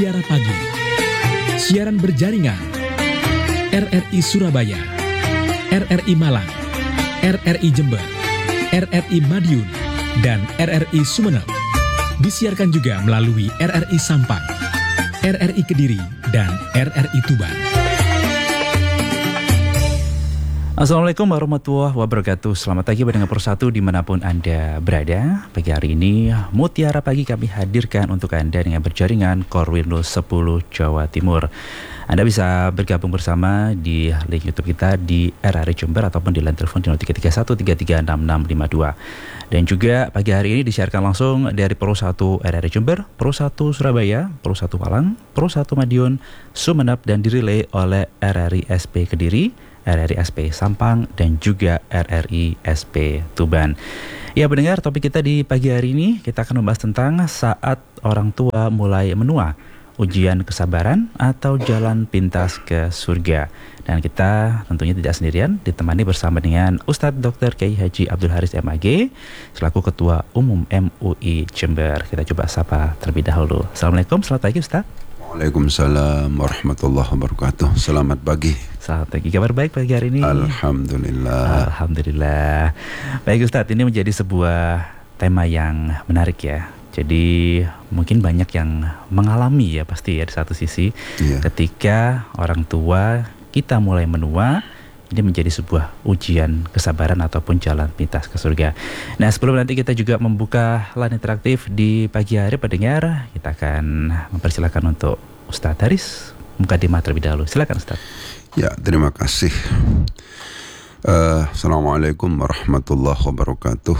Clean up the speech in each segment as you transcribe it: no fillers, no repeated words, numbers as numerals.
Mutiara Pagi, siaran berjaringan RRI Surabaya, RRI Malang, RRI Jember, RRI Madiun, dan RRI Sumeneb. Disiarkan juga melalui RRI Sampang, RRI Kediri, dan RRI Tuban. Assalamualaikum warahmatullahi wabarakatuh. Selamat pagi pendengar Persatu dimanapun Anda berada. Pagi hari ini Mutiara Pagi kami hadirkan untuk Anda dengan berjaringan Korwil 10 Jawa Timur. Anda bisa bergabung bersama di link YouTube kita di RRI Jember ataupun di line telepon di 0331336652. Dan juga pagi hari ini disiarkan langsung dari Pro 1 RRI Jember, Pro 1 Surabaya, Pro 1 Malang, Pro 1 Madiun, Sumeneb, dan dirilai oleh RRI SP Kediri, RRI SP Sampang, dan juga RRI SP Tuban. Ya pendengar, topik kita di pagi hari ini kita akan membahas tentang saat orang tua mulai menua, ujian kesabaran atau jalan pintas ke surga. Dan kita tentunya tidak sendirian, ditemani bersama dengan Ustadz Dr. Kiai Haji Abdul Haris MAG selaku Ketua Umum MUI Jember. Kita coba sapa terlebih dahulu. Assalamualaikum, selamat pagi Ustadz. Waalaikumsalam warahmatullahi wabarakatuh. Selamat pagi. Selamat pagi. Kabar baik pagi hari ini? Alhamdulillah. Alhamdulillah. Baik Ustadz, ini menjadi sebuah tema yang menarik ya. Jadi mungkin banyak yang mengalami ya pasti ya di satu sisi ketika orang tua kita mulai menua, ini menjadi sebuah ujian kesabaran ataupun jalan pintas ke surga. Nah sebelum nanti kita juga membuka line interaktif di pagi hari pendengar, kita akan mempersilakan untuk Ustadz Haris mukadimah terlebih dahulu. Silakan Ustadz. Ya, terima kasih. Assalamualaikum warahmatullahi wabarakatuh.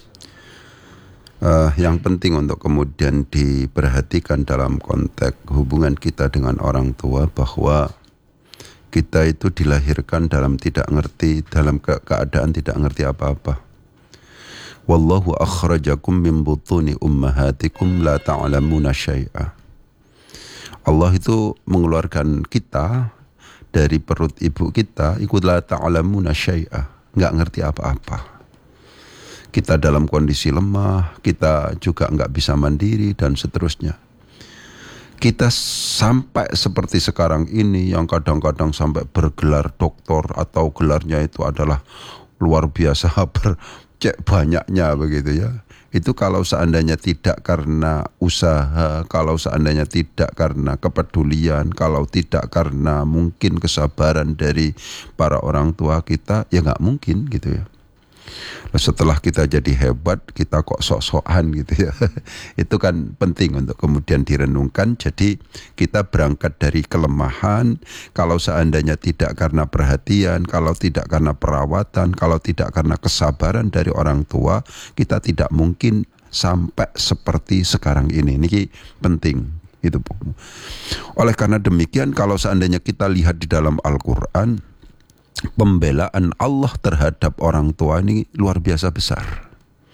Yang penting untuk kemudian diperhatikan dalam konteks hubungan kita dengan orang tua bahwa kita itu dilahirkan dalam tidak ngerti, dalam keadaan tidak ngerti apa-apa. Wallahu akhrajakum min butuni ummahatikum la ta'lamuna syai'a. Allah itu mengeluarkan kita dari perut ibu kita, ikut la ta'lamuna syai'a, enggak ngerti apa-apa. Kita dalam kondisi lemah, kita juga enggak bisa mandiri dan seterusnya. Kita sampai seperti sekarang ini yang kadang-kadang sampai bergelar doktor atau gelarnya itu adalah luar biasa bercek banyaknya begitu ya. Itu kalau seandainya tidak karena usaha, kalau seandainya tidak karena kepedulian, kalau tidak karena mungkin kesabaran dari para orang tua kita, ya nggak mungkin gitu ya. Setelah kita jadi hebat, kita kok sok-sokan gitu ya. Itu kan penting untuk kemudian direnungkan. Jadi kita berangkat dari kelemahan. Kalau seandainya tidak karena perhatian, kalau tidak karena perawatan, kalau tidak karena kesabaran dari orang tua, kita tidak mungkin sampai seperti sekarang ini. Ini penting. Itu. Oleh karena demikian, kalau seandainya kita lihat di dalam Al-Quran, pembelaan Allah terhadap orang tua ini luar biasa besar.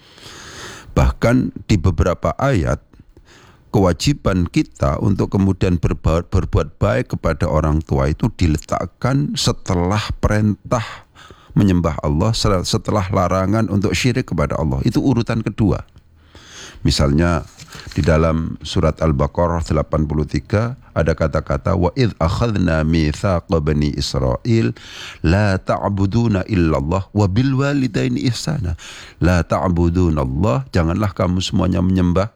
Bahkan di beberapa ayat, kewajiban kita untuk kemudian berbuat baik kepada orang tua itu diletakkan setelah perintah menyembah Allah, setelah larangan untuk syirik kepada Allah. Itu urutan kedua. Misalnya di dalam surat Al-Baqarah 83 ada kata-kata wa idz akhadna mitsaqa bani Israil la ta'buduna illallah wa bil walidaini ihsana. La ta'buduna Allah, janganlah kamu semuanya menyembah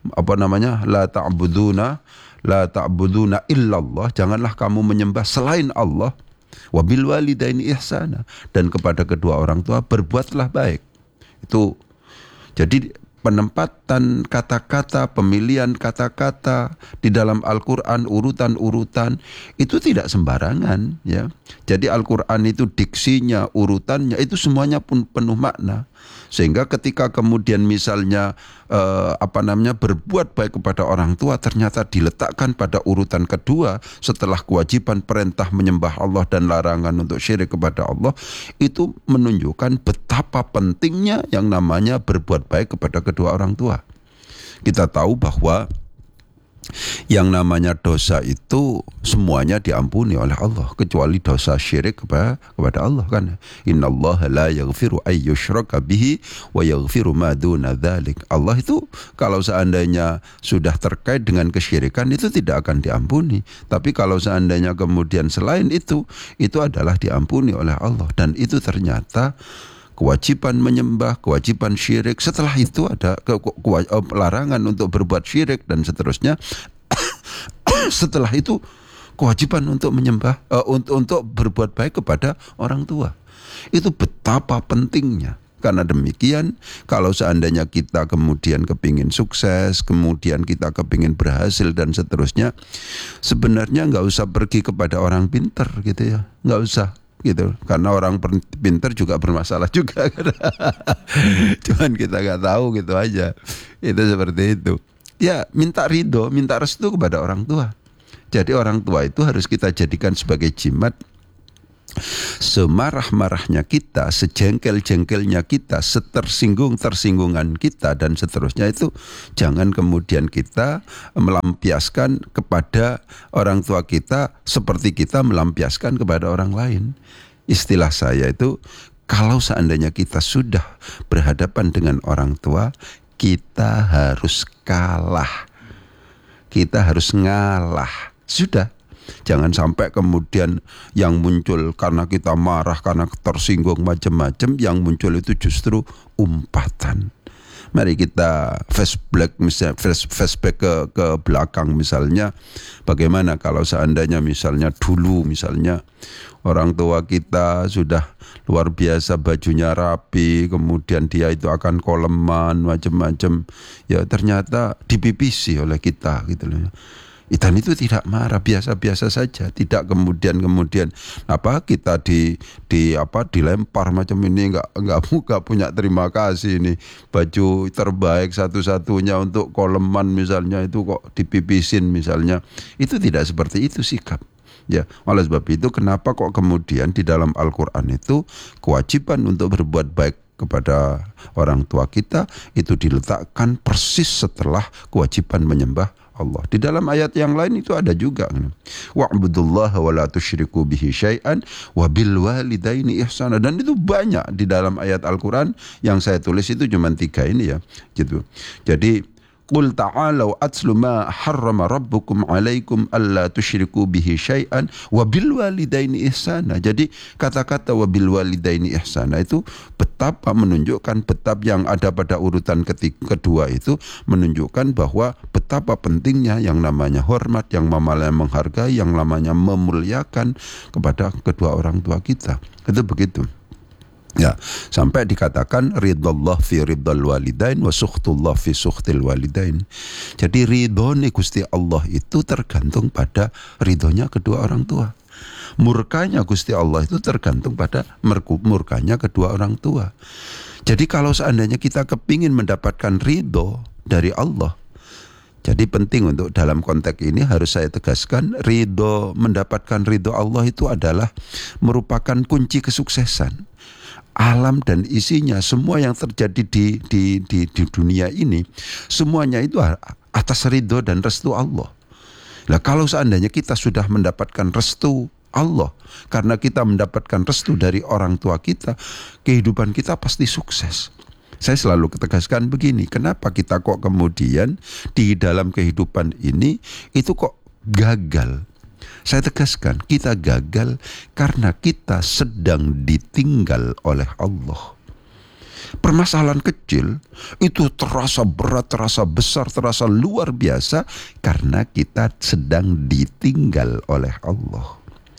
la ta'buduna illallah, janganlah kamu menyembah selain Allah. Wa bil walidaini ihsana, dan kepada kedua orang tua berbuatlah baik. Itu jadi penempatan kata-kata, pemilihan kata-kata di dalam Al-Quran, urutan-urutan itu tidak sembarangan ya. Jadi Al-Quran itu diksinya, urutannya itu semuanya pun penuh makna. Sehingga ketika kemudian misalnya berbuat baik kepada orang tua ternyata diletakkan pada urutan kedua setelah kewajiban perintah menyembah Allah dan larangan untuk syirik kepada Allah, itu menunjukkan betapa pentingnya yang namanya berbuat baik kepada kedua orang tua. Kita tahu bahwa Yang namanya dosa itu semuanya diampuni oleh Allah kecuali dosa syirik kepada Allah kan. Innallaha la yaghfiru ay yushraka bihi wa yaghfiru ma duna dzalik. Allah itu kalau seandainya sudah terkait dengan kesyirikan itu tidak akan diampuni. Tapi kalau seandainya kemudian selain itu adalah diampuni oleh Allah. Dan itu ternyata kewajiban menyembah, kewajiban syirik. Setelah itu ada larangan untuk berbuat syirik dan seterusnya. Setelah itu kewajiban untuk menyembah, untuk berbuat baik kepada orang tua. Itu betapa pentingnya. Karena demikian, kalau seandainya kita kemudian kepingin sukses, kemudian kita kepingin berhasil dan seterusnya, sebenarnya nggak usah pergi kepada orang pintar gitu ya, nggak usah. Gitu, karena orang pintar juga bermasalah juga. Cuman kita nggak tahu gitu aja. Itu seperti itu. Ya, minta ridho, minta restu kepada orang tua. Jadi orang tua itu harus kita jadikan sebagai jimat. Semarah-marahnya kita, sejengkel-jengkelnya kita, setersinggung-tersinggungan kita dan seterusnya itu jangan kemudian kita melampiaskan kepada orang tua kita seperti kita melampiaskan kepada orang lain. Istilah saya itu, kalau seandainya kita sudah berhadapan dengan orang tua, kita harus kalah. Kita harus ngalah. Sudah. Jangan sampai kemudian yang muncul karena kita marah, karena tersinggung macam-macam, yang muncul itu justru umpatan. Mari kita flashback ke belakang misalnya, bagaimana kalau seandainya misalnya dulu misalnya orang tua kita sudah luar biasa bajunya rapi, kemudian dia itu akan koleman macam-macam, ya ternyata dipipisi oleh kita gitu loh. Dan itu tidak marah, biasa-biasa saja, tidak kemudian kita dilempar macam ini, nggak punya terima kasih ini, baju terbaik satu-satunya untuk koleman misalnya itu kok dipipisin misalnya. Itu tidak seperti itu sikap. Ya, oleh sebab itu kenapa kok kemudian di dalam Al-Qur'an itu kewajiban untuk berbuat baik kepada orang tua kita itu diletakkan persis setelah kewajiban menyembah Allah. Di dalam ayat yang lain itu ada juga. Wa'budullaha wa la tusyriku bihi syai'an wa bil walidaini ihsana. Dan itu banyak di dalam ayat Al-Qur'an, yang saya tulis itu cuma 3 ini ya. Gitu. Jadi Qul ta'alau atslu ma harrama rabbukum alaikum alla tusyriku bihi syai'an wa bil walidaini ihsana. Jadi kata-kata wa bil walidaini ihsana itu betapa menunjukkan, betapa yang ada pada urutan kedua itu menunjukkan bahwa betapa pentingnya yang namanya hormat, yang namanya menghargai, yang namanya memuliakan kepada kedua orang tua kita. Itu begitu. Ya, sampai dikatakan ridallah fi ridal walidain wa sukhtullah fi sukhtil walidain. Jadi ridhone Gusti Allah itu tergantung pada ridhonya kedua orang tua. Murkanya Gusti Allah itu tergantung pada murkanya kedua orang tua. Jadi kalau seandainya kita kepingin mendapatkan ridho dari Allah, jadi penting untuk dalam konteks ini harus saya tegaskan, mendapatkan ridho Allah itu adalah merupakan kunci kesuksesan. Alam dan isinya, semua yang terjadi di dunia ini, semuanya itu atas ridho dan restu Allah. Nah, kalau seandainya kita sudah mendapatkan restu Allah, karena kita mendapatkan restu dari orang tua kita, kehidupan kita pasti sukses. Saya selalu ketegaskan begini, kenapa kita kok kemudian di dalam kehidupan ini itu kok gagal? Saya tegaskan, kita gagal karena kita sedang ditinggal oleh Allah. Permasalahan kecil itu terasa berat, terasa besar, terasa luar biasa karena kita sedang ditinggal oleh Allah.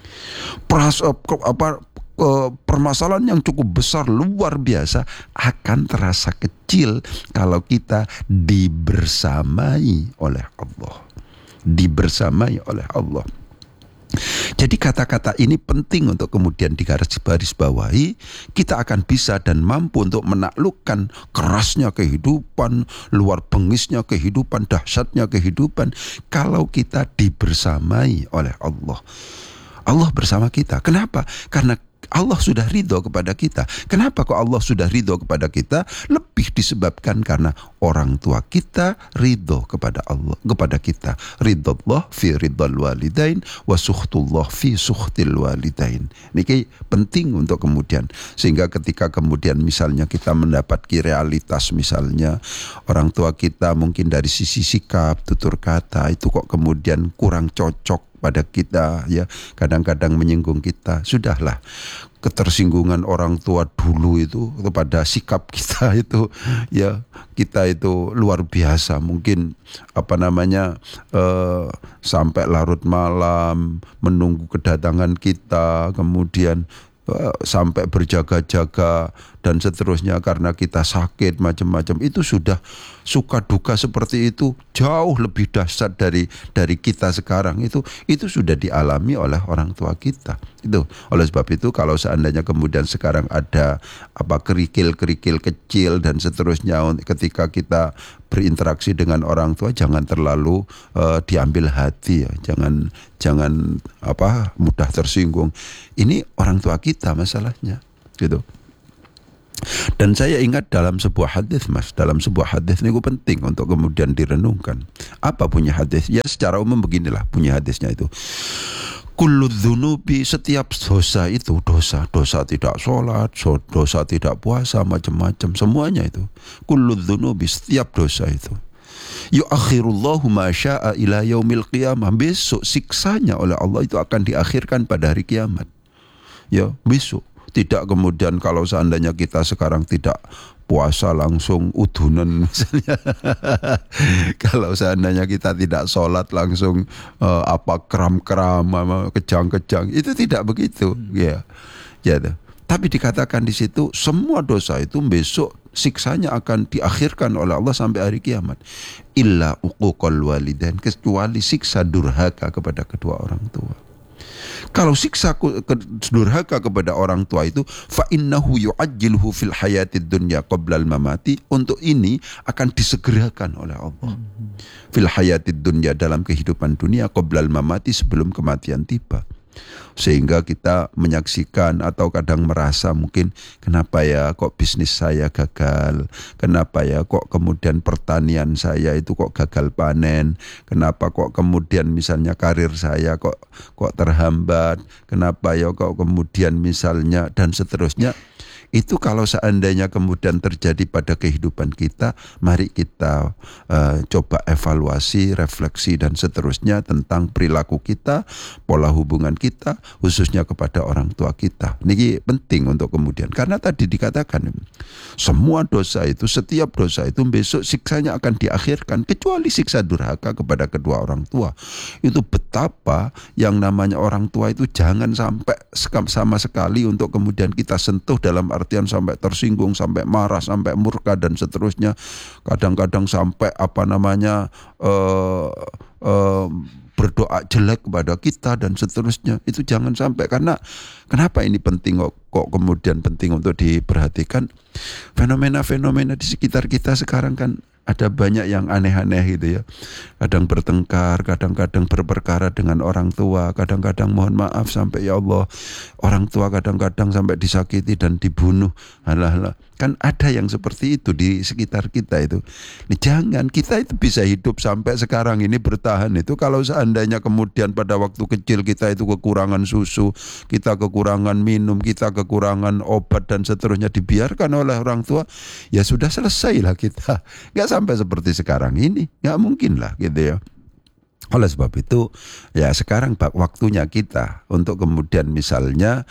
Permasalahan yang cukup besar, luar biasa akan terasa kecil kalau kita dibersamai oleh Allah. Dibersamai oleh Allah. Jadi kata-kata ini penting untuk kemudian digarisbawahi. Kita akan bisa dan mampu untuk menaklukkan kerasnya kehidupan, luar bengisnya kehidupan, dahsyatnya kehidupan kalau kita dibersamai oleh Allah. Allah bersama kita. Kenapa? Karena Allah sudah ridho kepada kita. Kenapa kok Allah sudah ridho kepada kita? Lebih disebabkan karena orang tua kita, ridho kepada Allah, kepada kita. Ridallah fi ridal walidain wa sukhtullah fi sukhtil walidain. Ini penting untuk kemudian, sehingga ketika kemudian misalnya kita mendapat realitas, misalnya orang tua kita mungkin dari sisi sikap, tutur kata itu kok kemudian kurang cocok pada kita, ya kadang-kadang menyinggung kita, sudahlah. Ketersinggungan orang tua dulu itu kepada sikap kita itu, ya kita itu luar biasa, mungkin sampai larut malam menunggu kedatangan kita, kemudian sampai berjaga-jaga dan seterusnya karena kita sakit macam-macam. Itu sudah suka duka seperti itu jauh lebih dahsyat dari kita sekarang. Itu sudah dialami oleh orang tua kita. Itu oleh sebab itu kalau seandainya kemudian sekarang ada kerikil-kerikil kecil dan seterusnya ketika kita berinteraksi dengan orang tua, jangan terlalu diambil hati, ya. Jangan mudah tersinggung. Ini orang tua kita masalahnya, gitu. Dan saya ingat dalam sebuah hadis, Mas, ini penting untuk kemudian direnungkan. Apa punya hadis? Ya secara umum beginilah punya hadisnya itu. Kullu dzunubi, setiap dosa itu, dosa tidak sholat, dosa tidak puasa, macam-macam, semuanya itu. Kullu dzunubi, setiap dosa itu. Yu'akhirullahu ma sya'a ila yaumil qiyamah. Besok siksanya oleh Allah itu akan diakhirkan pada hari kiamat. Ya, besok. Tidak kemudian kalau seandainya kita sekarang tidak puasa langsung udunan misalnya. Kalau seandainya kita tidak sholat langsung kram-kram, kejang-kejang, itu tidak begitu, ya. Tapi dikatakan di situ semua dosa itu besok siksanya akan diakhirkan oleh Allah sampai hari kiamat. Illa uquqal walidain, kecuali siksa durhaka kepada kedua orang tua. Kalau siksa durhaka kepada orang tua itu, fa innahu yu'ajjiluhu fil hayatid dunya qabla al mamati, untuk ini akan disegerakan oleh Allah. Fil hayatid dunya, dalam kehidupan dunia, qabla al mamati, sebelum kematian tiba. Sehingga kita menyaksikan atau kadang merasa mungkin, kenapa ya kok bisnis saya gagal, kenapa ya kok kemudian pertanian saya itu kok gagal panen, kenapa kok kemudian misalnya karir saya kok terhambat, kenapa ya kok kemudian misalnya, dan seterusnya. Itu kalau seandainya kemudian terjadi pada kehidupan kita, mari kita coba evaluasi, refleksi dan seterusnya tentang perilaku kita, pola hubungan kita, khususnya kepada orang tua kita. Ini penting untuk kemudian, karena tadi dikatakan semua dosa itu, setiap dosa itu besok siksanya akan diakhirkan, kecuali siksa durhaka kepada kedua orang tua. Itu betapa yang namanya orang tua itu jangan sampai sama sekali untuk kemudian kita sentuh dalam artian sampai tersinggung, sampai marah, sampai murka dan seterusnya. Kadang-kadang sampai berdoa jelek kepada kita dan seterusnya. Itu jangan sampai, karena kenapa ini penting kok kemudian penting untuk diperhatikan. Fenomena-fenomena di sekitar kita sekarang kan ada banyak yang aneh-aneh gitu ya. Kadang bertengkar, kadang-kadang berperkara dengan orang tua, kadang-kadang mohon maaf sampai ya Allah, orang tua kadang-kadang sampai disakiti dan dibunuh. Alah. Kan ada yang seperti itu di sekitar kita itu. Jangan, kita itu bisa hidup sampai sekarang ini bertahan itu kalau seandainya kemudian pada waktu kecil kita itu kekurangan susu, kita kekurangan minum, kita kekurangan obat dan seterusnya, dibiarkan oleh orang tua, ya sudah selesai lah kita. Gak sampai seperti sekarang ini, gak mungkin lah gitu ya. Oleh sebab itu ya sekarang waktunya kita untuk kemudian misalnya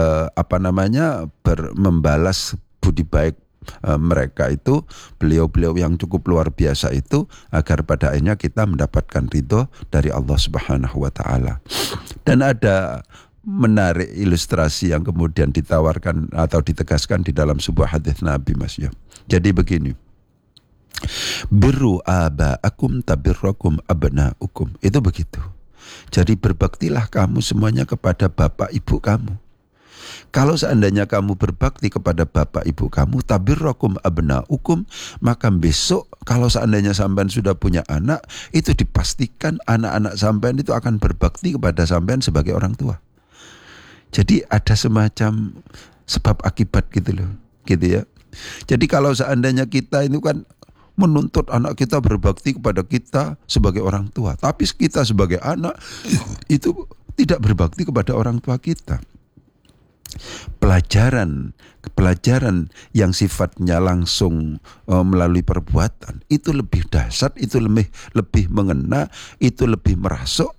membalas budi baik mereka itu, beliau-beliau yang cukup luar biasa itu, agar pada akhirnya kita mendapatkan ridho dari Allah Subhanahu wa Ta'ala. Dan ada menarik ilustrasi yang kemudian ditawarkan atau ditegaskan di dalam sebuah hadis Nabi, Mas ya. Jadi begini, birru aba'akum tabirrakum abna'ukum, itu begitu. Jadi berbaktilah kamu semuanya kepada bapak ibu kamu. Kalau seandainya kamu berbakti kepada bapak ibu kamu, tabirrakum abna'ukum, maka besok kalau seandainya sampean sudah punya anak, itu dipastikan anak-anak sampean itu akan berbakti kepada sampean sebagai orang tua. Jadi ada semacam sebab akibat gitu loh, gitu ya. Jadi kalau seandainya kita itu kan menuntut anak kita berbakti kepada kita sebagai orang tua. Tapi kita sebagai anak itu tidak berbakti kepada orang tua kita. Pelajaran yang sifatnya langsung melalui perbuatan itu lebih dahsyat, itu lebih mengena, itu lebih merasuk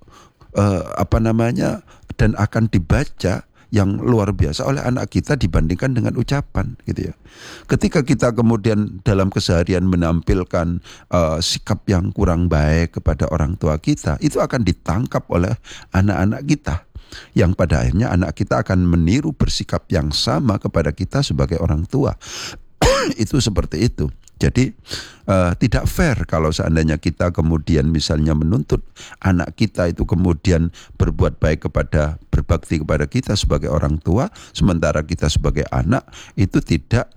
dan akan dibaca yang luar biasa oleh anak kita dibandingkan dengan ucapan gitu ya. Ketika kita kemudian dalam keseharian menampilkan sikap yang kurang baik kepada orang tua kita, itu akan ditangkap oleh anak-anak kita, yang pada akhirnya anak kita akan meniru bersikap yang sama kepada kita sebagai orang tua. Itu seperti itu. Jadi tidak fair kalau seandainya kita kemudian misalnya menuntut anak kita itu kemudian berbuat baik berbakti kepada kita sebagai orang tua, sementara kita sebagai anak itu tidak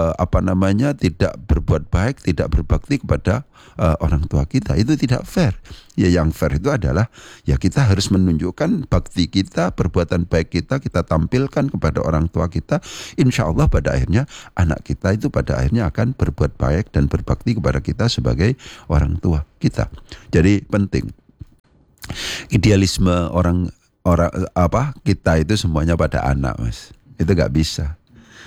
tidak berbuat baik, tidak berbakti kepada orang tua kita. Itu tidak fair. Ya, yang fair itu adalah ya kita harus menunjukkan bakti kita, perbuatan baik kita tampilkan kepada orang tua kita. Insya Allah pada akhirnya anak kita itu pada akhirnya akan berbuat baik dan berbakti kepada kita sebagai orang tua kita. Jadi penting. Idealisme orang kita itu semuanya pada anak, Mas. Itu gak bisa.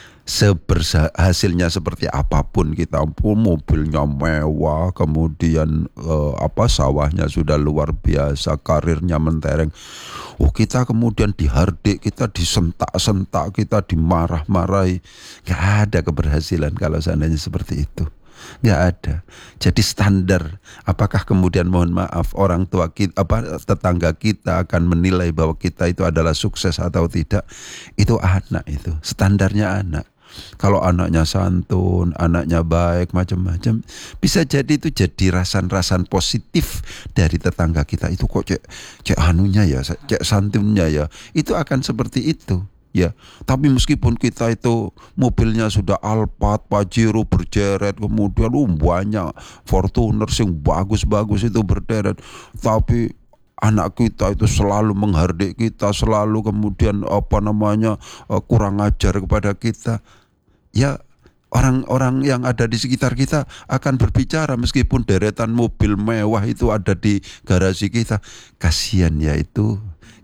Hasilnya seperti apapun kita, mobilnya mewah, kemudian sawahnya sudah luar biasa, karirnya mentereng. Kita kemudian dihardik, kita disentak-sentak, kita dimarah-marahi. Gak ada keberhasilan kalau seandainya seperti itu. Gak ada. Jadi standar, apakah kemudian mohon maaf orang tua kita, tetangga kita akan menilai bahwa kita itu adalah sukses atau tidak? Itu anak, itu standarnya anak. Kalau anaknya santun, anaknya baik, macam-macam, bisa jadi itu jadi rasan-rasan positif dari tetangga kita. Itu kok cek anunya ya, cek santunnya ya. Itu akan seperti itu. Ya, tapi meskipun kita itu mobilnya sudah Alphard, Pajero berderet, kemudian banyak Fortuner yang bagus-bagus itu berderet, tapi anak kita itu selalu menghardik kita, selalu kemudian kurang ajar kepada kita. Ya, orang-orang yang ada di sekitar kita akan berbicara meskipun deretan mobil mewah itu ada di garasi kita. Kasihan ya itu.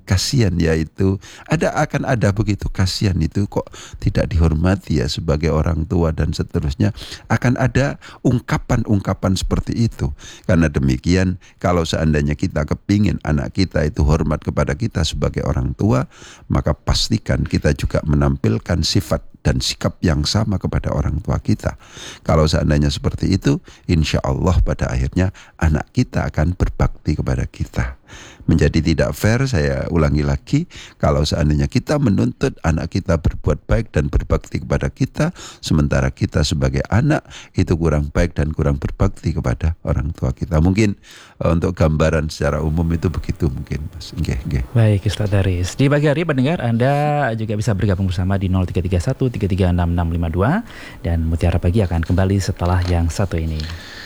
Akan ada begitu, kasihan itu kok tidak dihormati ya sebagai orang tua dan seterusnya. Akan ada ungkapan-ungkapan seperti itu. Karena demikian, kalau seandainya kita kepingin anak kita itu hormat kepada kita sebagai orang tua, maka pastikan kita juga menampilkan sifat dan sikap yang sama kepada orang tua kita. Kalau seandainya seperti itu, insya Allah pada akhirnya anak kita akan berbakti kepada kita. Menjadi tidak fair, saya ulangi lagi, kalau seandainya kita menuntut anak kita berbuat baik dan berbakti kepada kita, sementara kita sebagai anak itu kurang baik dan kurang berbakti kepada orang tua kita. Mungkin untuk gambaran secara umum itu begitu mungkin, Mas. Nggih. Baik, Ustaz Daris. Di pagi hari pendengar, Anda juga bisa bergabung bersama di 0331 336652 dan Mutiara Pagi akan kembali setelah yang satu ini.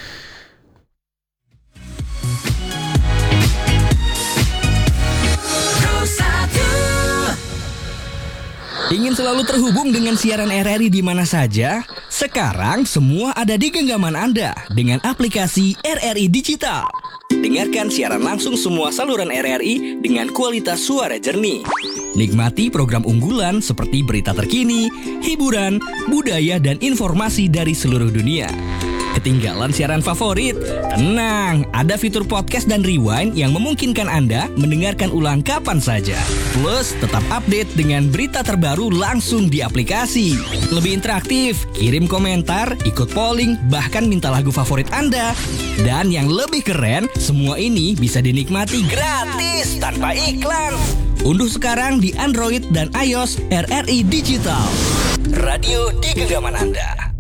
Ingin selalu terhubung dengan siaran RRI di mana saja? Sekarang semua ada di genggaman Anda dengan aplikasi RRI Digital. Dengarkan siaran langsung semua saluran RRI dengan kualitas suara jernih. Nikmati program unggulan seperti berita terkini, hiburan, budaya, dan informasi dari seluruh dunia. Ketinggalan siaran favorit? Tenang, ada fitur podcast dan rewind yang memungkinkan Anda mendengarkan ulang kapan saja. Plus, tetap update dengan berita terbaru langsung di aplikasi. Lebih interaktif, kirim komentar, ikut polling, bahkan minta lagu favorit Anda. Dan yang lebih keren, semua ini bisa dinikmati gratis tanpa iklan. Unduh sekarang di Android dan iOS RRI Digital. Radio di genggaman Anda.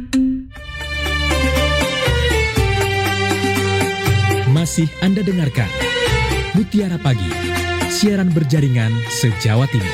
Masih Anda dengarkan Mutiara Pagi, siaran berjaringan se-Jawa Timur.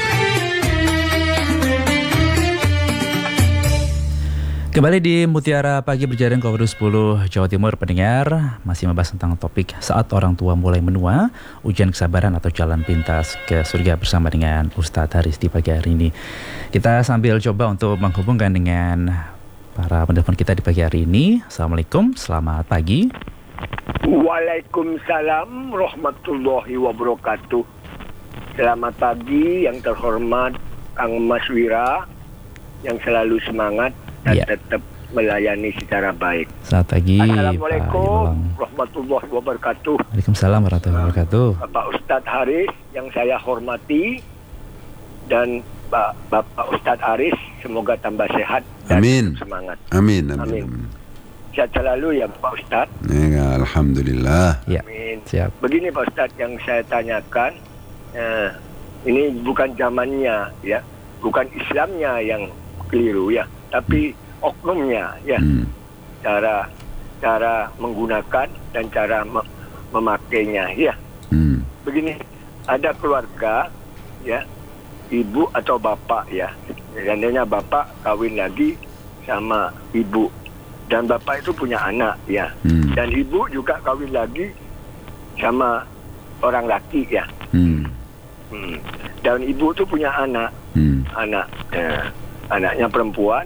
Kembali di Mutiara Pagi berjaring Komodo 10 Jawa Timur, pendengar masih membahas tentang topik saat orang tua mulai menua, ujian kesabaran atau jalan pintas ke surga bersama dengan Ustadz Haris di pagi hari ini. Kita sambil coba untuk menghubungkan dengan para penelpon kita di pagi hari ini. Assalamualaikum, selamat pagi. Waalaikumsalam warahmatullahi wabarakatuh. Selamat pagi yang terhormat Kang Mas Wira, yang selalu semangat dan tetap melayani secara baik. Selamat pagi. Assalamualaikum warahmatullahi wabarakatuh. Waalaikumsalam warahmatullahi wabarakatuh. Bapak Ustadz Haris yang saya hormati, dan Bapak Ustadz Haris semoga tambah sehat dan semangat. Amin. Sehat selalu ya Pak Ustadz. Ya, alhamdulillah. Ya. Amin. Siap. Begini Pak Ustadz yang saya tanyakan, ini bukan zamannya ya, bukan Islamnya yang keliru ya, tapi oknumnya ya, cara menggunakan dan cara memakainya ya. Begini, ada keluarga ya, ibu atau bapak ya, seandainya bapak kawin lagi sama ibu, dan bapak itu punya anak ya, dan ibu juga kawin lagi sama orang laki ya, dan ibu itu punya anak, anaknya perempuan,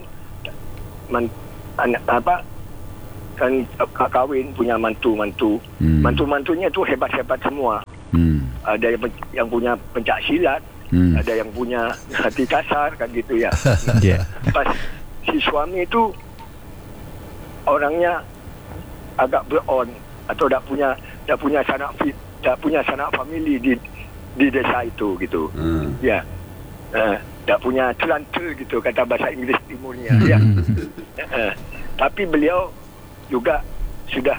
kan kawin punya mantu-mantunya itu hebat-hebat semua. Ada yang punya pencak silat, ada yang punya hati kasar kan gitu ya. Pas si suami itu orangnya agak beron atau tidak punya sanak famili di desa itu gitu. Ya. Tak punya celantel gitu kata bahasa Inggris timurnya ya. Tapi beliau juga sudah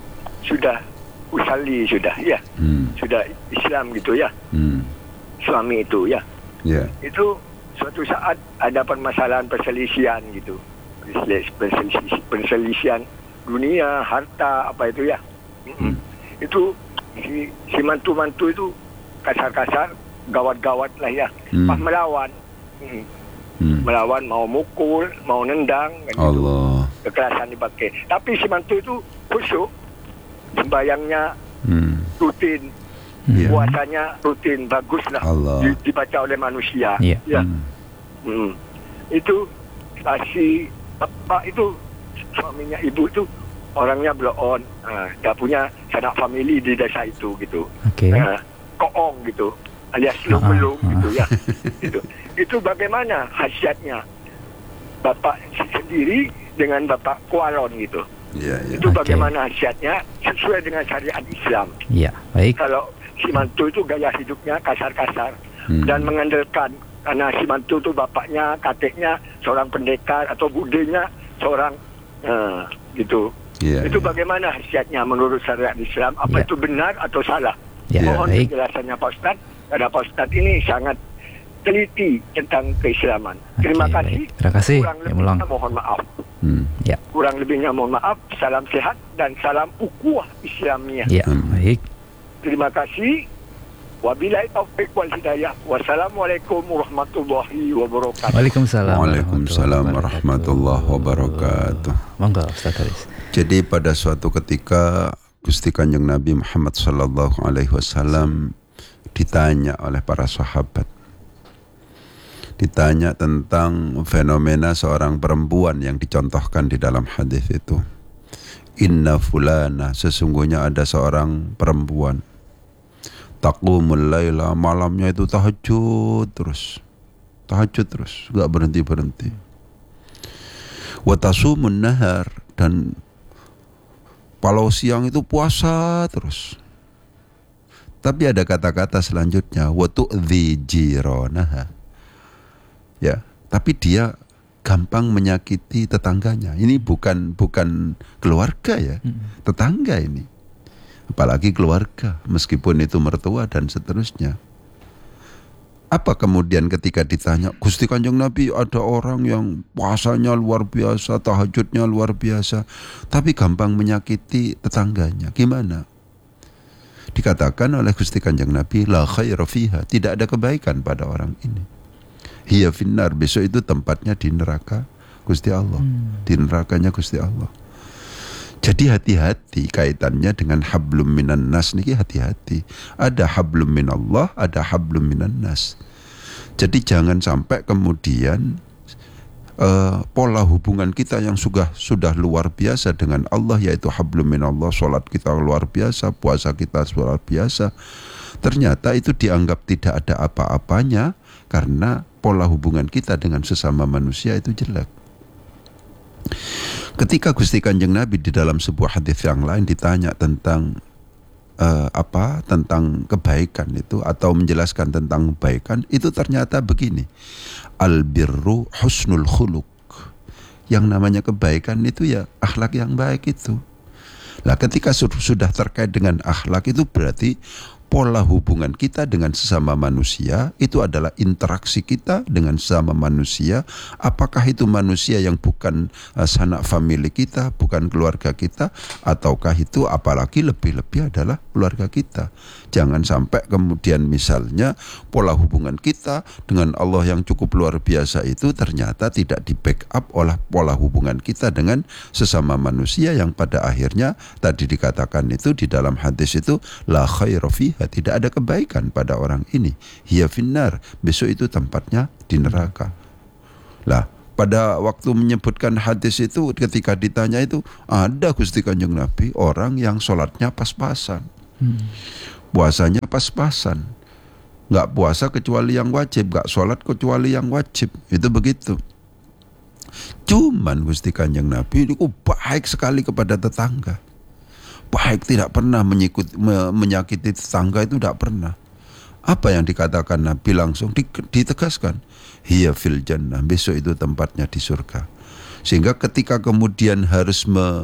usali sudah ya. Sudah Islam gitu ya. Suami itu ya. Itu suatu saat ada permasalahan perselisihan gitu. Perselisihan dunia, harta apa itu ya. Itu si mantu-mantu itu kasar-kasar, gawat-gawat lah ya. Pas melawan. Melawan, mau mukul, mau nendang kan gitu. Kekerasan dipakai. Tapi si mantu itu khusyuk, sembayangnya rutin, puasanya rutin, bagus lah dibaca oleh manusia. Ya. Itu si bapak itu, suaminya ibu itu orangnya bloon, gak punya sanak famili di desa itu gitu. Koong gitu, alias belum gitu ya. Itu bagaimana khasiatnya bapak sendiri dengan bapak kualon gitu. Itu bagaimana khasiatnya sesuai dengan syariat Islam. Baik. Kalau si mantu itu gaya hidupnya kasar-kasar dan mengandalkan, karena si mantu itu bapaknya, kakeknya seorang pendekar atau budenya seorang gitu. Itu bagaimana khasiatnya menurut syariat Islam? Apa itu benar atau salah? Mohon penjelasannya Pak Ustadz, karena Pak Ustadz ini sangat teliti tentang keislaman. Terima kasih. Terima kasih. Kurang lebihnya mohon maaf. Kurang lebihnya mohon maaf. Salam sehat dan salam ukhuwah Islamiyah. Baik. Terima kasih. Wabillahi taufiq wal hidayah. Wassalamualaikum warahmatullahi wabarakatuh. Waalaikumsalam warahmatullahi wabarakatuh. Monggo Ustaz Haris. Jadi pada suatu ketika Gusti Kanjeng Nabi Muhammad sallallahu alaihi wasallam ditanya oleh para sahabat. Ditanya tentang fenomena seorang perempuan yang dicontohkan di dalam hadis itu. Inna fulana, sesungguhnya ada seorang perempuan. Taqumul laila, malamnya itu tahajud terus, gak berhenti. Wa tasumun nahar, dan kalau siang itu puasa terus. Tapi ada kata-kata selanjutnya, wa tu'dhi jiranaha. Ya, tapi dia gampang menyakiti tetangganya. Ini bukan keluarga ya, tetangga ini. Apalagi keluarga, meskipun itu mertua dan seterusnya. Apa kemudian ketika ditanya, Gusti Kanjeng Nabi, ada orang yang puasanya luar biasa, tahajudnya luar biasa, tapi gampang menyakiti tetangganya. Gimana? Dikatakan oleh Gusti Kanjeng Nabi, la khaira fiha, tidak ada kebaikan pada orang ini. Hiya finnar, besok itu tempatnya di neraka Gusti Allah. Di nerakanya Gusti Allah. Jadi hati-hati kaitannya dengan hablum minan nas niki, hati-hati. Ada hablum minallah, ada hablum minan nas. Jadi jangan sampai kemudian pola hubungan kita yang sudah luar biasa dengan Allah, yaitu hablum minallah, sholat kita luar biasa, puasa kita luar biasa, ternyata itu dianggap tidak ada apa-apanya karena pola hubungan kita dengan sesama manusia itu jelek. Ketika Gusti Kanjeng Nabi di dalam sebuah hadis yang lain ditanya tentang tentang kebaikan itu, atau menjelaskan tentang kebaikan itu, ternyata begini, al-birru husnul khuluq. Yang namanya kebaikan itu ya akhlak yang baik itu. Nah, ketika sudah terkait dengan akhlak itu berarti pola hubungan kita dengan sesama manusia itu adalah interaksi kita dengan sesama manusia. Apakah itu manusia yang bukan sanak famili kita, bukan keluarga kita, ataukah itu apalagi lebih-lebih adalah keluarga kita. Jangan sampai kemudian misalnya pola hubungan kita dengan Allah yang cukup luar biasa itu ternyata tidak di backup oleh pola hubungan kita dengan sesama manusia yang pada akhirnya tadi dikatakan itu di dalam hadis itu la khaira fiha, tidak ada kebaikan pada orang ini, hiya finnar, besok itu tempatnya di neraka. Lah, pada waktu menyebutkan hadis itu ketika ditanya itu, ada Gusti Kanjeng Nabi orang yang sholatnya pas-pasan, puasanya pas-pasan, nggak puasa kecuali yang wajib, nggak sholat kecuali yang wajib, itu begitu. Cuman Gusti Kanjeng Nabi itu baik sekali kepada tetangga, baik, tidak pernah menyakiti tetangga, itu tidak pernah. Apa yang dikatakan Nabi langsung ditegaskan, hiya fil jannah, besok itu tempatnya di surga. Sehingga ketika kemudian harus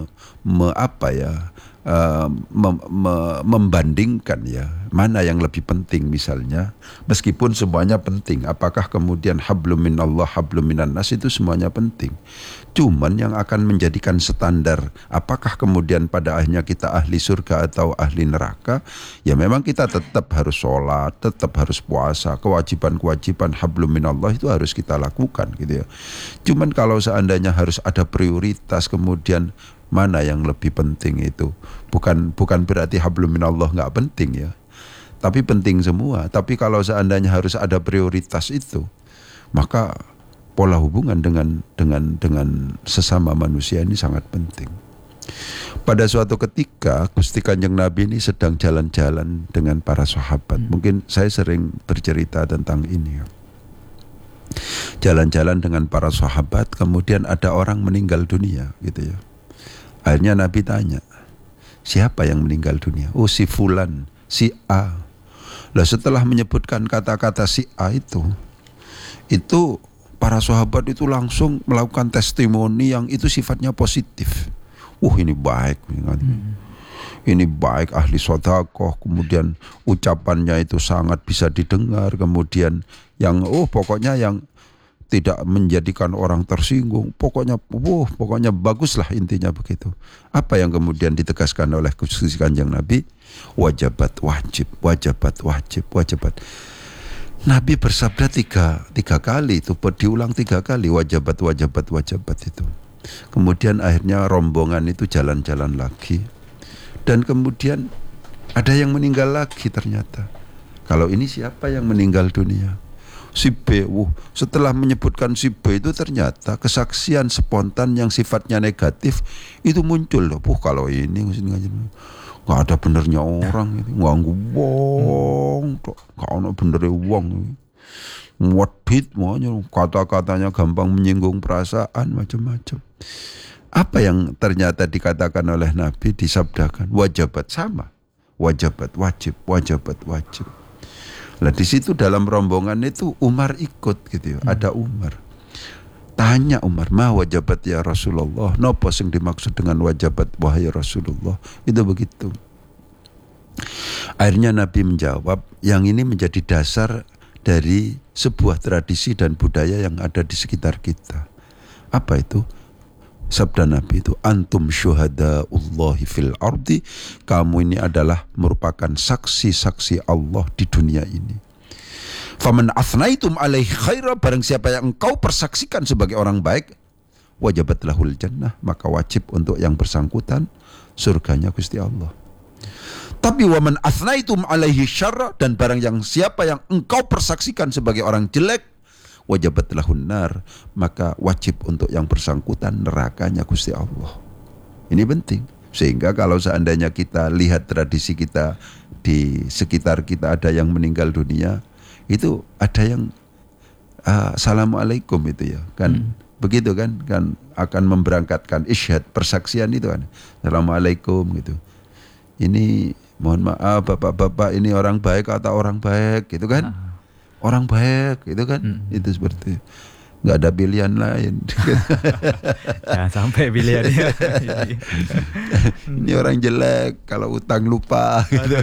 membandingkan ya mana yang lebih penting misalnya, meskipun semuanya penting, apakah kemudian hablum minallah, hablum minan nas, itu semuanya penting. Cuman yang akan menjadikan standar apakah kemudian pada akhirnya kita ahli surga atau ahli neraka, ya memang kita tetap harus sholat, tetap harus puasa, kewajiban-kewajiban hablum minallah itu harus kita lakukan gitu ya. Cuman kalau seandainya harus ada prioritas, kemudian mana yang lebih penting itu, bukan berarti hablum minallah nggak penting ya, tapi penting semua. Tapi kalau seandainya harus ada prioritas itu, maka pola hubungan dengan sesama manusia ini sangat penting. Pada suatu ketika Gusti Kanjeng Nabi ini sedang jalan-jalan dengan para sahabat. Mungkin saya sering bercerita tentang ini ya. Jalan-jalan dengan para sahabat, kemudian ada orang meninggal dunia gitu ya. Akhirnya Nabi tanya, siapa yang meninggal dunia? Oh, si fulan, si A. Lah setelah menyebutkan kata-kata si A itu para sahabat itu langsung melakukan testimoni yang itu sifatnya positif. Ini baik, ini baik, ahli sedekah, kemudian ucapannya itu sangat bisa didengar, kemudian yang pokoknya yang tidak menjadikan orang tersinggung, pokoknya baguslah, intinya begitu. Apa yang kemudian ditegaskan oleh Gusti Kanjeng Nabi? Wajabat wajib, wajabat wajib, wajabat. Nabi bersabda tiga kali itu, diulang 3 kali, wajabat, wajabat, wajabat itu. Kemudian akhirnya rombongan itu jalan-jalan lagi, dan kemudian ada yang meninggal lagi ternyata. Kalau ini siapa yang meninggal dunia? Si B. Setelah menyebutkan si B itu ternyata kesaksian spontan yang sifatnya negatif itu muncul loh. Kalau ini nggak ada benernya orang, nganggu wong, nggak ada benernya wong, wadit, kata-katanya gampang menyinggung perasaan, macam-macam. Apa yang ternyata dikatakan oleh Nabi, disabdakan wajabat, sama, wajabat wajib, wajabat wajib. Lah di situ dalam rombongan itu Umar ikut gitu ya. Ada Umar. Tanya Umar, ma wajabat ya Rasulullah? Napa sing dimaksud dengan wajabat wahai Rasulullah? Itu begitu. Akhirnya Nabi menjawab, yang ini menjadi dasar dari sebuah tradisi dan budaya yang ada di sekitar kita. Apa itu? Sabda Nabi itu, antum syuhadaullahi fil ardi, kamu ini adalah merupakan saksi-saksi Allah di dunia ini. Faman athnaitum alaihi khaira, barang siapa yang engkau persaksikan sebagai orang baik, wajabat lahul jannah, maka wajib untuk yang bersangkutan surganya Gusti Allah. Tapi waman athnaitum alaihi syarra, dan barang yang siapa yang engkau persaksikan sebagai orang jelek, wajabat lahun nar, maka wajib untuk yang bersangkutan nerakanya Gusti Allah. Ini penting. Sehingga kalau seandainya kita lihat tradisi kita di sekitar kita ada yang meninggal dunia, itu ada yang assalamualaikum itu ya kan. Begitu kan akan memberangkatkan isyhad persaksian itu kan. Assalamualaikum gitu. Ini mohon maaf bapak-bapak, ini orang baik atau orang baik gitu kan. Orang baik gitu kan. Itu seperti nggak ada pilihan lain. Jangan sampai pilihannya. Ini orang jelek, kalau utang lupa gitu.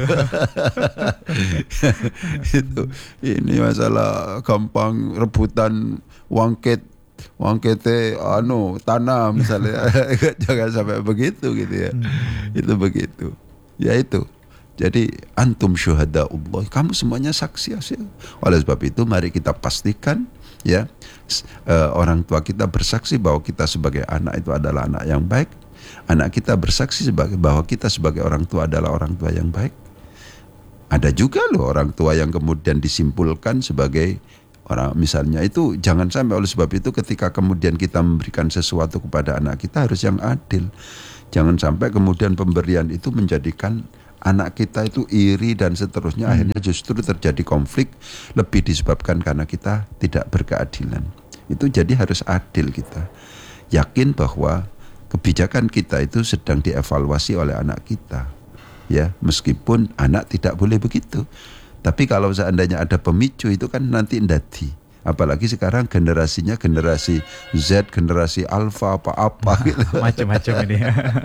Itu ini masalah gampang rebutan wangkete tanah misalnya. Jangan sampai begitu gitu ya. Itu begitu. Ya itu. Jadi antum syuhada Allah, kamu semuanya saksi hasil. Oleh sebab itu mari kita pastikan ya, orang tua kita bersaksi bahwa kita sebagai anak itu adalah anak yang baik. Anak kita bersaksi bahwa kita sebagai orang tua adalah orang tua yang baik. Ada juga loh orang tua yang kemudian disimpulkan sebagai orang, misalnya itu jangan sampai. Oleh sebab itu ketika kemudian kita memberikan sesuatu kepada anak kita harus yang adil. Jangan sampai kemudian pemberian itu menjadikan anak kita itu iri dan seterusnya, akhirnya justru terjadi konflik, lebih disebabkan karena kita tidak berkeadilan. Itu jadi harus adil kita. Yakin bahwa kebijakan kita itu sedang dievaluasi oleh anak kita. Ya, meskipun anak tidak boleh begitu. Tapi kalau seandainya ada pemicu itu kan nanti ndadi. Apalagi sekarang generasinya generasi Z, generasi Alpha apa-apa gitu. Macam-macam ini.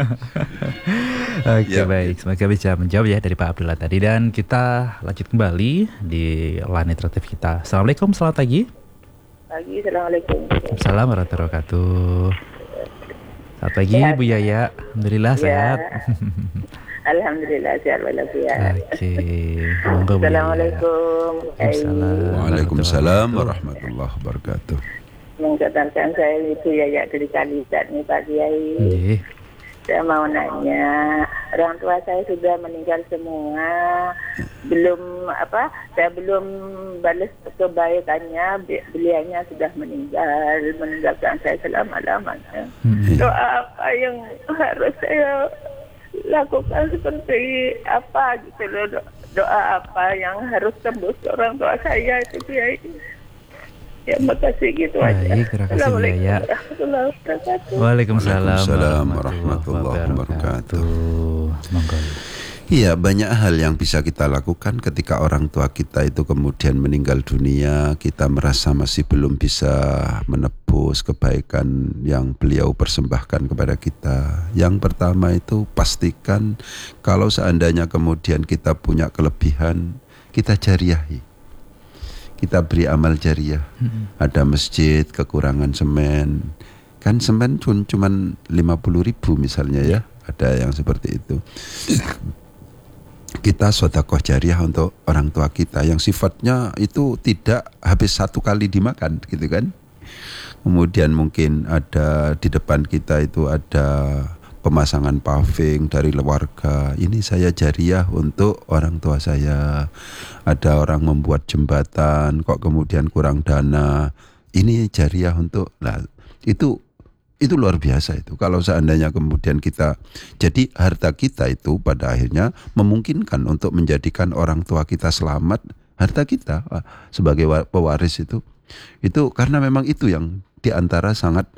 Oke, baik. Semoga bisa menjawab ya dari Pak Abdullah tadi. Dan kita lanjut kembali di line interaktif kita. Assalamualaikum, selamat pagi. Pagi, assalamualaikum. Assalamualaikum warahmatullahi wabarakatuh. Selamat pagi, sehat, Bu Yaya. Alhamdulillah ya. Sehat. Alhamdulillah sehat walafiat. Oke. Monggo, Bu Yaya. Assalamualaikum. Waalaikumsalam warahmatullahi wabarakatuh. Mengatakan saya Ibu Yaya dari Kalisat nih Pak Kiai. Saya mau nanya, orang tua saya sudah meninggal semua. Saya belum balas kebaikannya, beliaunya sudah meninggalkan saya selama-lamanya. Doa apa yang harus saya lakukan, seperti apa gitu loh, doa apa yang harus tembus orang tua saya itu Kiai. Ya, makasih gitu aja. Baik, terima kasih Bu Yaya. Waalaikumsalam warahmatullahi wabarakatuh. Monggo. Iya, banyak hal yang bisa kita lakukan ketika orang tua kita itu kemudian meninggal dunia. Kita merasa masih belum bisa menebus kebaikan yang beliau persembahkan kepada kita. Yang pertama itu pastikan kalau seandainya kemudian kita punya kelebihan, kita jariahi. Kita beri amal jariah. Ada masjid kekurangan semen, kan semen cuman 50.000 misalnya ya. Ada yang seperti itu. Kita sedekah jariah untuk orang tua kita yang sifatnya itu tidak habis satu kali dimakan gitu kan. Kemudian mungkin ada di depan kita itu ada pemasangan paving dari warga. Ini saya jariah untuk orang tua saya. Ada orang membuat jembatan kok kemudian kurang dana. Ini jariah untuk, nah itu luar biasa itu. Kalau seandainya kemudian kita, jadi harta kita itu pada akhirnya memungkinkan untuk menjadikan orang tua kita selamat. Harta kita sebagai pewaris itu karena memang itu yang diantara sangat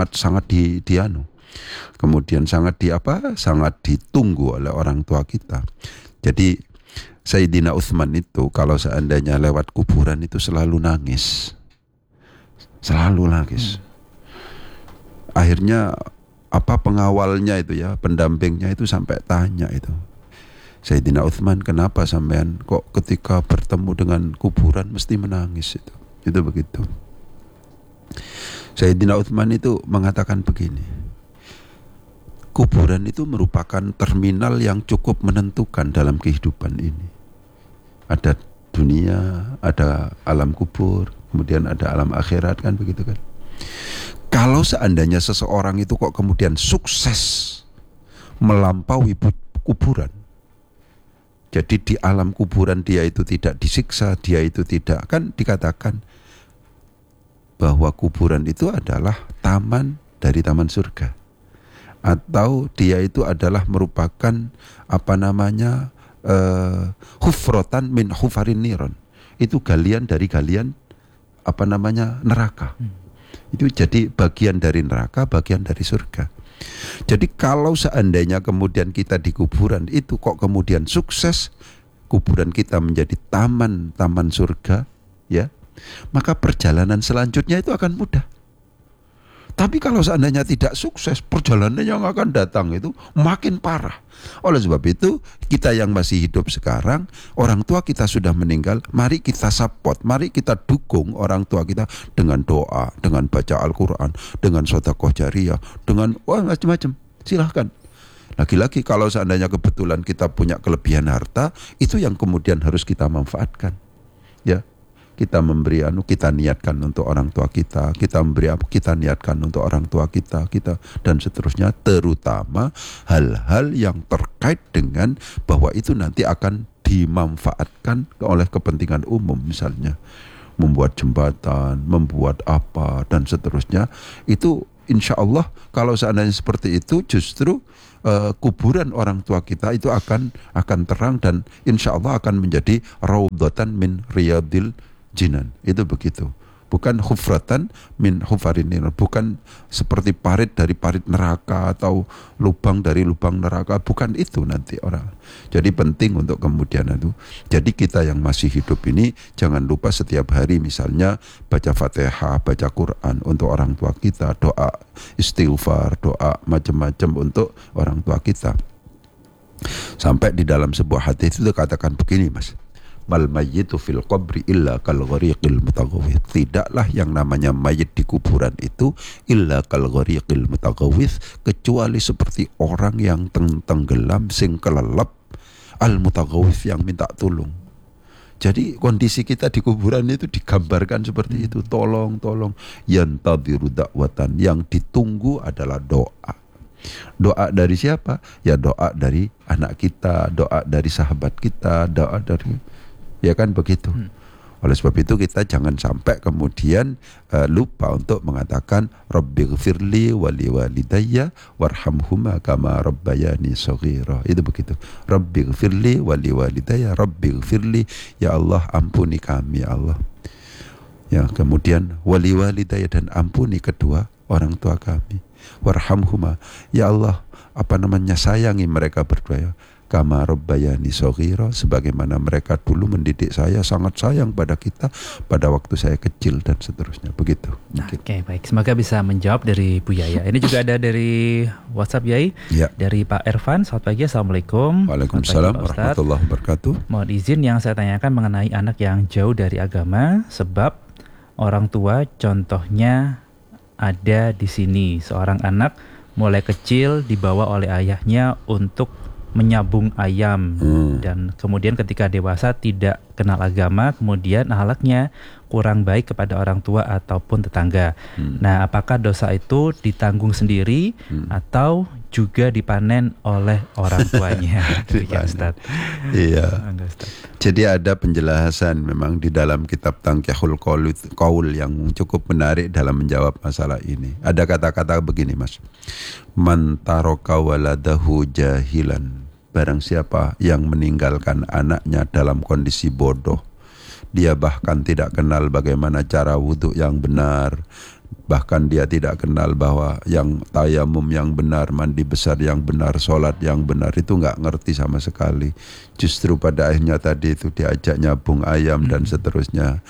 kemudian sangat ditunggu oleh orang tua kita. Jadi Sayyidina Utsman itu kalau seandainya lewat kuburan itu selalu nangis. Akhirnya pengawalnya itu ya, pendampingnya itu sampai tanya itu, Sayyidina Utsman, kenapa sampean kok ketika bertemu dengan kuburan mesti menangis itu begitu. Sayyidina Utsman itu mengatakan begini, kuburan itu merupakan terminal yang cukup menentukan dalam kehidupan ini. Ada dunia, ada alam kubur, kemudian ada alam akhirat, kan begitu kan. Kalau seandainya seseorang itu kok kemudian sukses melampaui kuburan, jadi di alam kuburan dia itu tidak disiksa, dia itu tidak, kan dikatakan bahwa kuburan itu adalah taman dari taman surga, atau dia itu adalah merupakan hufrotan min hufarin niron, itu galian dari galian neraka. Itu jadi bagian dari neraka, bagian dari surga. Jadi kalau seandainya kemudian kita di kuburan itu kok kemudian sukses, kuburan kita menjadi taman surga, ya, maka perjalanan selanjutnya itu akan mudah. Tapi kalau seandainya tidak sukses, perjalanan yang akan datang itu makin parah. Oleh sebab itu, kita yang masih hidup sekarang, orang tua kita sudah meninggal, mari kita support, mari kita dukung orang tua kita dengan doa, dengan baca Al-Quran, dengan sedekah jariyah, dengan macam-macam. Silahkan. Lagi-lagi kalau seandainya kebetulan kita punya kelebihan harta, itu yang kemudian harus kita manfaatkan. Ya. Kita memberi kita niatkan untuk orang tua kita memberi kita niatkan untuk orang tua kita dan seterusnya, terutama hal-hal yang terkait dengan bahwa itu nanti akan dimanfaatkan oleh kepentingan umum, misalnya membuat jembatan, membuat apa dan seterusnya. Itu insya Allah kalau seandainya seperti itu, justru kuburan orang tua kita itu akan terang dan insya Allah akan menjadi raudhatan min riyadil jinan. Itu begitu. Bukan hufratan min hufarin niran, bukan seperti parit dari parit neraka atau lubang dari lubang neraka, bukan itu nanti orang. Jadi penting untuk kemudian itu. Jadi kita yang masih hidup ini jangan lupa setiap hari misalnya baca Fatihah, baca Quran untuk orang tua kita, doa istighfar, doa macam-macam untuk orang tua kita. Sampai di dalam sebuah hadis itu katakan begini, Mas. Mal mayyitu fil qabri illa kal ghariqil mutaghawwith. Tidaklah yang namanya mayit di kuburan itu illa kal ghariqil mutaghawwith, kecuali seperti orang yang tenggelam sing kelelep, al mutaghawwith yang minta tolong. Jadi kondisi kita di kuburan itu digambarkan seperti itu. Tolong yantadhiru da'watan, yang ditunggu adalah doa. Doa dari siapa? Ya doa dari anak kita, doa dari sahabat kita, doa dari, ya kan begitu. Oleh sebab itu kita jangan sampai kemudian lupa untuk mengatakan Rabbighfirli wali walidayya warhamhuma kama rabbayani shaghira. Itu begitu. Rabbighfirli wali walidayya, Rabbighfirli, ya Allah ampuni kami ya Allah. Ya, kemudian wali walidayya, dan ampuni kedua orang tua kami. Warhamhuma, ya Allah sayangi mereka berdua, kama rabbayani shaghira, sebagaimana mereka dulu mendidik saya, sangat sayang pada kita pada waktu saya kecil dan seterusnya. Begitu. Oke, baik. Semoga bisa menjawab dari Bu Yaya. Ini juga ada dari WhatsApp Yai, ya. Dari Pak Ervan. Selamat pagi, Assalamualaikum. Waalaikumsalam warahmatullahi wabarakatuh. Mohon izin yang saya tanyakan mengenai anak yang jauh dari agama, sebab orang tua contohnya ada di sini. Seorang anak mulai kecil dibawa oleh ayahnya untuk menyabung ayam, dan kemudian ketika dewasa tidak kenal agama, kemudian akhlaknya kurang baik kepada orang tua ataupun tetangga. Nah, apakah dosa itu ditanggung sendiri atau juga dipanen oleh orang tuanya? Ya, Ustaz. Iya. Jadi ada penjelasan memang di dalam kitab Tanqihul Qaul yang cukup menarik dalam menjawab masalah ini. Ada kata-kata begini, Mas. Man taraka waladahu jahilan. Barang siapa yang meninggalkan anaknya dalam kondisi bodoh, dia bahkan tidak kenal bagaimana cara wudhu yang benar, bahkan dia tidak kenal bahwa yang tayamum yang benar, mandi besar yang benar, sholat yang benar, itu nggak ngerti sama sekali. Justru pada akhirnya tadi itu diajak nyabung ayam dan seterusnya.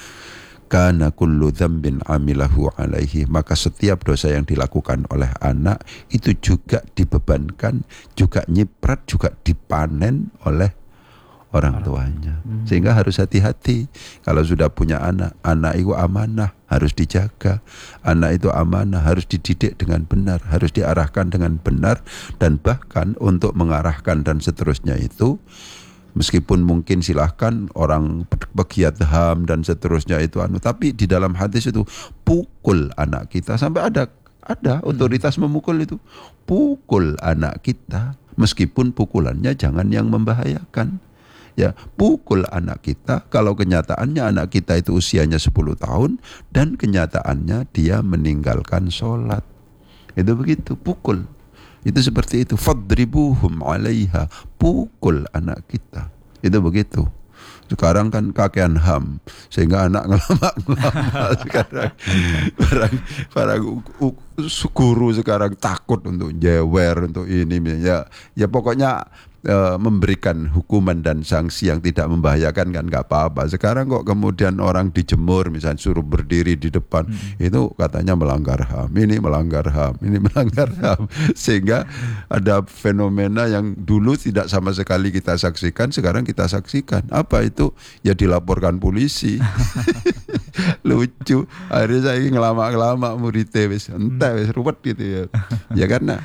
Kana kullu dzambin amilahu alaihi, maka setiap dosa yang dilakukan oleh anak itu juga dibebankan, juga nyiprat, juga dipanen oleh orang tuanya. Sehingga harus hati-hati kalau sudah punya anak. Anak itu amanah, harus dijaga. Anak itu amanah, harus dididik dengan benar, harus diarahkan dengan benar, dan bahkan untuk mengarahkan dan seterusnya itu, meskipun mungkin silahkan orang pegiat HAM dan seterusnya itu tapi di dalam hadis itu pukul anak kita, sampai ada otoritas memukul itu. Pukul anak kita, meskipun pukulannya jangan yang membahayakan. Ya, pukul anak kita kalau kenyataannya anak kita itu usianya 10 tahun dan kenyataannya dia meninggalkan sholat. Itu begitu, pukul. Itu seperti itu. Fadribuhum 'alaiha, pukul anak kita. Itu begitu. Sekarang kan kakean HAM sehingga anak ngelama-ngelama. Sekarang para guru sekarang takut untuk jewer, untuk ini ya pokoknya memberikan hukuman dan sanksi yang tidak membahayakan kan nggak apa-apa. Sekarang kok kemudian orang dijemur, misalnya suruh berdiri di depan, itu katanya melanggar HAM, ini melanggar HAM, ini melanggar HAM. Sehingga ada fenomena yang dulu tidak sama sekali kita saksikan, sekarang kita saksikan. Apa itu? Ya dilaporkan polisi. Lucu. Akhirnya saya ngelama-ngelama muridnya wis entek wis ruwet gitu ya. Ya karena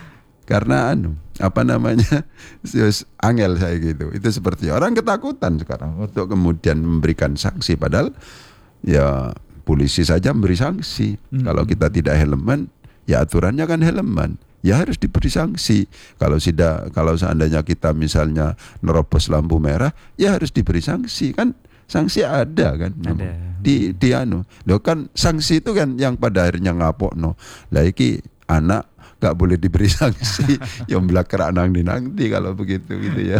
angel saya gitu. Itu seperti orang ketakutan sekarang untuk kemudian memberikan sanksi, padahal ya polisi saja memberi sanksi. Kalau kita tidak helman, ya aturannya kan helman, ya harus diberi sanksi. Kalau seandainya kita misalnya nerobos lampu merah, ya harus diberi sanksi kan. Sanksi ada kan, Loh kan sanksi itu kan yang pada akhirnya ngapokno. Lah iki anak gak boleh diberi sanksi, yang belakang nanti kalau begitu gitu ya.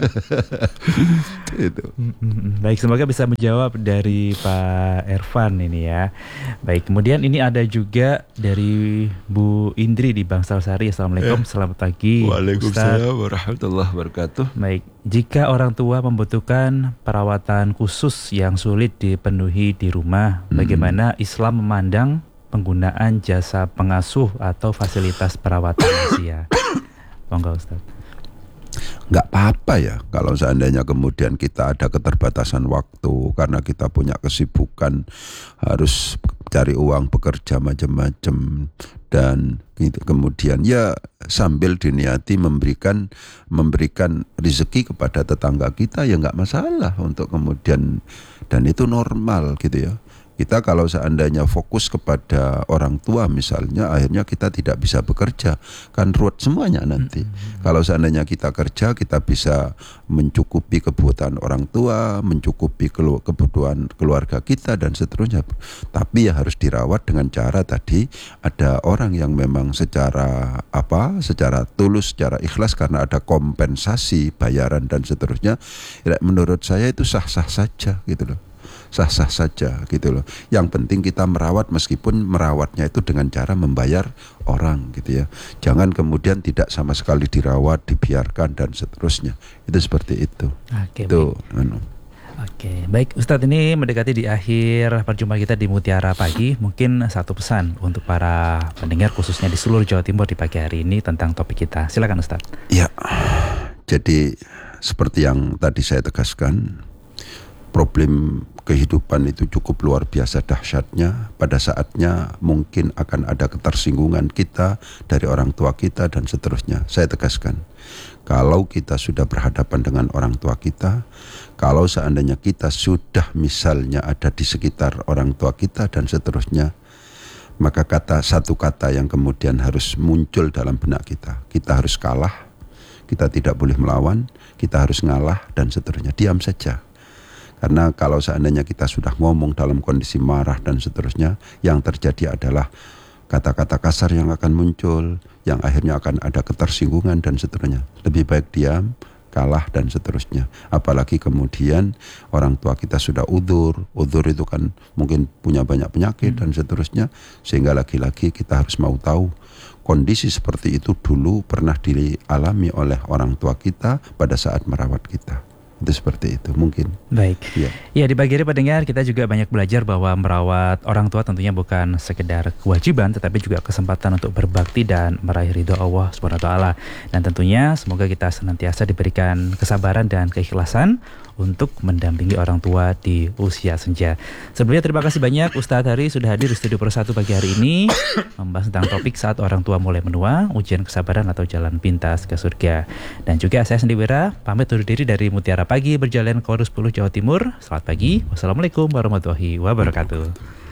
Itu. Baik, semoga bisa menjawab dari Pak Ervan ini ya. Baik, kemudian ini ada juga dari Bu Indri di Bangsal-Sari. Assalamualaikum, selamat pagi. Waalaikumsalam warahmatullahi wabarakatuh. Baik, jika orang tua membutuhkan perawatan khusus yang sulit dipenuhi di rumah, bagaimana Islam memandang penggunaan jasa pengasuh atau fasilitas perawatan lansia? Monggo Ustaz. Nggak apa-apa ya kalau seandainya kemudian kita ada keterbatasan waktu karena kita punya kesibukan, harus cari uang, bekerja macam-macam, dan kemudian ya sambil diniati memberikan rezeki kepada tetangga kita, ya nggak masalah untuk kemudian, dan itu normal gitu ya. Kita kalau seandainya fokus kepada orang tua misalnya, akhirnya kita tidak bisa bekerja, kan ruwet semuanya nanti. Kalau seandainya kita kerja, kita bisa mencukupi kebutuhan orang tua, mencukupi kebutuhan keluarga kita dan seterusnya. Tapi ya harus dirawat dengan cara tadi, ada orang yang memang secara tulus, secara ikhlas, karena ada kompensasi bayaran dan seterusnya. Menurut saya itu sah-sah saja gitu loh. Sah-sah saja gitu loh. Yang penting kita merawat, meskipun merawatnya itu dengan cara membayar orang gitu ya. Jangan kemudian tidak sama sekali dirawat, dibiarkan dan seterusnya. Itu seperti itu. Oke, itu Oke, baik Ustadz, ini mendekati di akhir perjumpaan kita di Mutiara Pagi. Mungkin satu pesan untuk para pendengar khususnya di seluruh Jawa Timur di pagi hari ini tentang topik kita. Silakan Ustadz. Ya, jadi seperti yang tadi saya tegaskan, problem kehidupan itu cukup luar biasa dahsyatnya. Pada saatnya mungkin akan ada ketersinggungan kita dari orang tua kita dan seterusnya. Saya tegaskan, kalau kita sudah berhadapan dengan orang tua kita, kalau seandainya kita sudah misalnya ada di sekitar orang tua kita dan seterusnya, maka satu kata yang kemudian harus muncul dalam benak kita harus kalah, kita tidak boleh melawan, kita harus ngalah dan seterusnya. Diam saja. Karena kalau seandainya kita sudah ngomong dalam kondisi marah dan seterusnya, yang terjadi adalah kata-kata kasar yang akan muncul, yang akhirnya akan ada ketersinggungan dan seterusnya. Lebih baik diam, kalah dan seterusnya. Apalagi kemudian orang tua kita sudah udzur itu kan mungkin punya banyak penyakit dan seterusnya, sehingga lagi-lagi kita harus mau tahu kondisi seperti itu dulu pernah dialami oleh orang tua kita pada saat merawat kita. Itu seperti itu mungkin. Baik. Ya, di pagi hari pendengar kita juga banyak belajar bahwa merawat orang tua tentunya bukan sekedar kewajiban, tetapi juga kesempatan untuk berbakti dan meraih ridho Allah SWT. Dan tentunya semoga kita senantiasa diberikan kesabaran dan keikhlasan untuk mendampingi orang tua di usia senja. Sebelumnya terima kasih banyak Ustadz Hari sudah hadir di Studio Pro 1 pagi hari ini membahas tentang topik saat orang tua mulai menua, ujian kesabaran atau jalan pintas ke surga. Dan juga saya Sandi Wira pamit undur diri dari Mutiara Pagi berjalan ke Korus 10 Jawa Timur. Selamat pagi. Wassalamualaikum warahmatullahi wabarakatuh.